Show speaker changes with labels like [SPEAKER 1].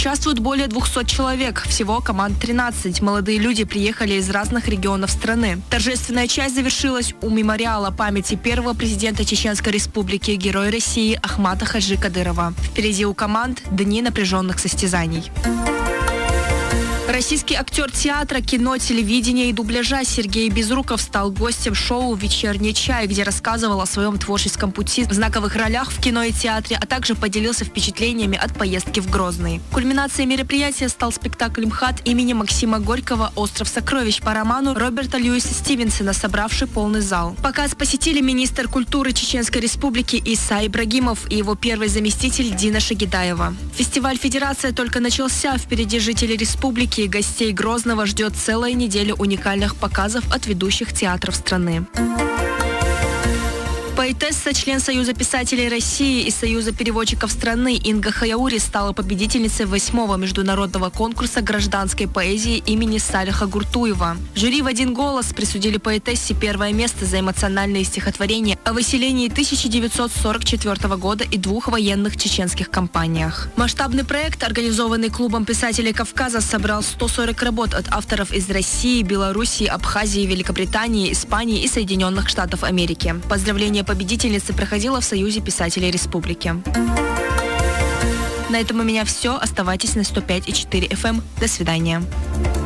[SPEAKER 1] Участвуют более 200 человек. Всего команд 13. Молодые люди приехали из разных регионов страны. Торжественная часть завершилась у мемориала памяти первого президента Чеченской Республики, героя России Ахмата Хаджи Кадырова. Впереди у команд дни напряженных состязаний. Российский актер театра, кино, телевидения и дубляжа Сергей Безруков стал гостем шоу «Вечерний чай», где рассказывал о своем творческом пути в знаковых ролях в кино и театре, а также поделился впечатлениями от поездки в Грозный. Кульминацией мероприятия стал спектакль МХАТ имени Максима Горького «Остров сокровищ» по роману Роберта Льюиса Стивенсона, собравший полный зал. Показ посетили министр культуры Чеченской Республики Иса Ибрагимов и его первый заместитель Дина Шагидаева. Фестиваль «Федерация» только начался. Впереди жители республики и гостей Грозного ждет целая неделя уникальных показов от ведущих театров страны. Поэтесса, член Союза писателей России и Союза переводчиков страны Инга Хаяури стала победительницей 8-го международного конкурса гражданской поэзии имени Салиха Гуртуева. Жюри в один голос присудили поэтессе первое место за эмоциональные стихотворения о выселении 1944 года и 2 военных чеченских кампаниях. Масштабный проект, организованный Клубом писателей Кавказа, собрал 140 работ от авторов из России, Белоруссии, Абхазии, Великобритании, Испании и Соединенных Штатов Америки. Поздравление победительницы проходила в Союзе писателей Республики. На этом у меня все. Оставайтесь на 105,4 FM. До свидания.